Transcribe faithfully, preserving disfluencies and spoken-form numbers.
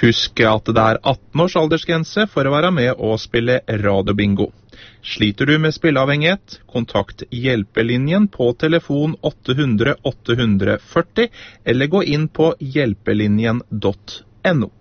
Husk at det er atten års aldersgrense for å være med og spille radiobingo. Sliter du med spilleavhengighet, kontakt Hjelpelinjen på telefon åtte hundre åtte hundre førti, eller gå inn på hjelpelinjen punktum no.